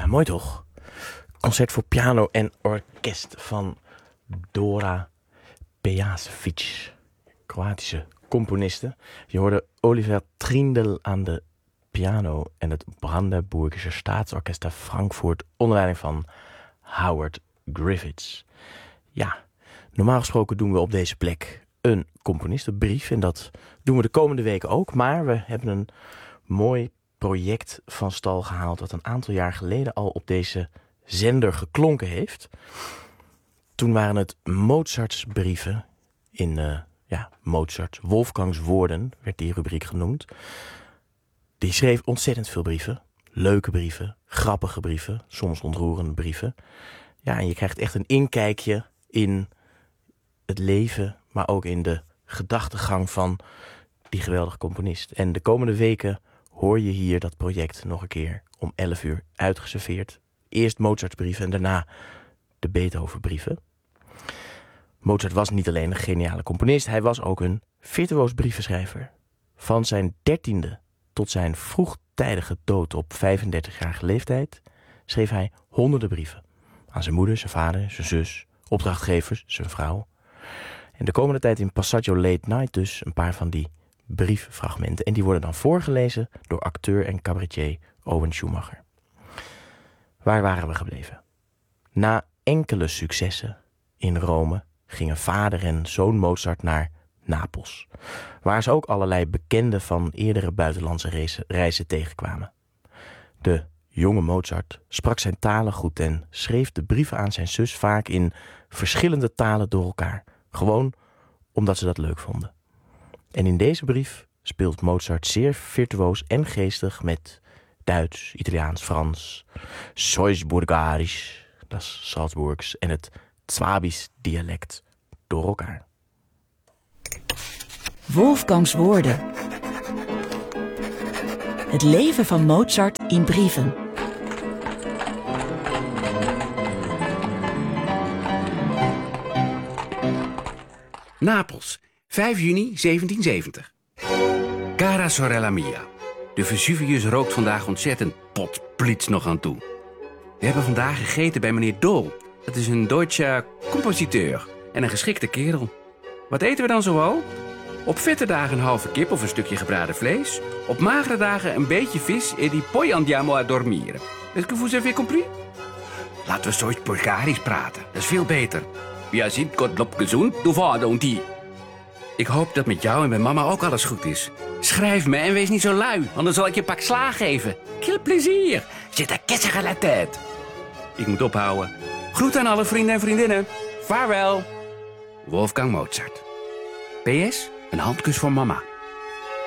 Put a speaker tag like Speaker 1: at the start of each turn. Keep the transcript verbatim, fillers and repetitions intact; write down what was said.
Speaker 1: mooi toch? Concert voor piano en orkest van Dora Pejacevic, Kroatische componiste. Je hoorde Oliver Trindl aan de piano en het Brandenburgische Staatsorchester Frankfurt onder leiding van Howard Griffiths. Ja, normaal gesproken doen we op deze plek een componistenbrief en dat doen we de komende weken ook. Maar we hebben een mooi project van stal gehaald dat een aantal jaar geleden al op deze zender geklonken heeft. Toen waren het Mozarts brieven in uh, ja, Mozart, Wolfgangs woorden werd die rubriek genoemd. Die schreef ontzettend veel brieven. Leuke brieven, grappige brieven, soms ontroerende brieven. Ja, en je krijgt echt een inkijkje in het leven, maar ook in de gedachtegang van die geweldige componist. En de komende weken hoor je hier dat project nog een keer om elf uur uitgeserveerd. Eerst Mozarts brieven en daarna de Beethoven-brieven. Mozart was niet alleen een geniale componist, hij was ook een virtuoos brievenschrijver. Van zijn dertiende tot zijn vroegtijdige dood op vijfendertigjarige leeftijd schreef hij honderden brieven. Aan zijn moeder, zijn vader, zijn zus, opdrachtgevers, zijn vrouw. En de komende tijd in Passaggio Late Night dus een paar van die brieffragmenten. En die worden dan voorgelezen door acteur en cabaretier Owen Schumacher. Waar waren we gebleven? Na enkele successen in Rome gingen vader en zoon Mozart naar Napels, waar ze ook allerlei bekenden van eerdere buitenlandse reizen tegenkwamen. De jonge Mozart sprak zijn talen goed en schreef de brieven aan zijn zus vaak in verschillende talen door elkaar, gewoon omdat ze dat leuk vonden. En in deze brief speelt Mozart zeer virtuoos en geestig met Duits, Italiaans, Frans, Salzburgarisch, dat is Salzburgs, en het Zwabisch dialect door elkaar.
Speaker 2: Wolfgangs woorden. Het leven van Mozart in brieven.
Speaker 3: Napels, vijf juni zeventienzeventig. Cara sorella mia. De Vesuvius rookt vandaag ontzettend potplits nog aan toe. We hebben vandaag gegeten bij meneer Dol. Dat is een Duitse compositeur en een geschikte kerel. Wat eten we dan zoal? Op vette dagen een halve kip of een stukje gebraden vlees. Op magere dagen een beetje vis en die poi andiamo a dormire. Est-ce que vous avez compris? Laten we zoiets Bulgarisch praten. Dat is veel beter. Ja, ziet Gottlob gezond, du vader und die. Ik hoop dat met jou en met mama ook alles goed is. Schrijf me en wees niet zo lui, anders zal ik je een pak slaag geven. Quel plezier. Zit een kessige la tête. Ik moet ophouden. Groet aan alle vrienden en vriendinnen. Vaarwel. Wolfgang Mozart. P S. Een handkus voor mama.